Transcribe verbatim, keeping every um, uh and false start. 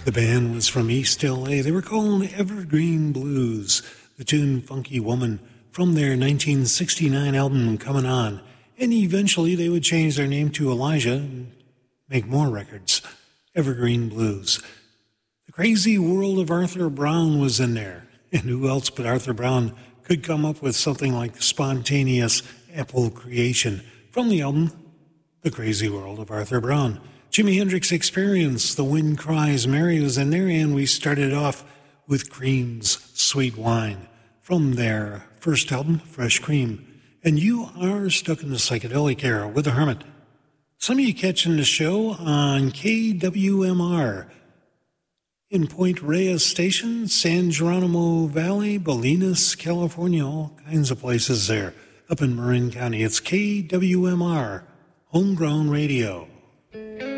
The band was from East L A. They were called Evergreen Blues. The tune Funky Woman from their nineteen sixty-nine album Coming On. And eventually they would change their name to Elijah and make more records. Evergreen Blues. The Crazy World of Arthur Brown was in there. And who else but Arthur Brown could come up with something like Spontaneous Apple Creation from the album The Crazy World of Arthur Brown. Jimi Hendrix Experience, The Wind Cries Mary was in there, and we started off with Cream's Sweet Wine from their first album, Fresh Cream. And you are stuck in the psychedelic era with The Hermit. Some of you catching the show on K W M R in Point Reyes Station, San Geronimo Valley, Bolinas, California, all kinds of places there up in Marin County. It's K W M R, Homegrown Radio.